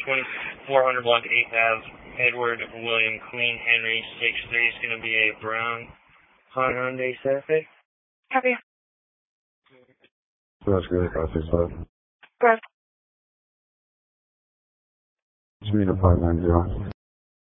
2400 block 8th Ave, Edward William Queen Henry 63 is going to be a brown Hyundai Santa Fe. Copy. That's good, 565. Correct. It's me to 590.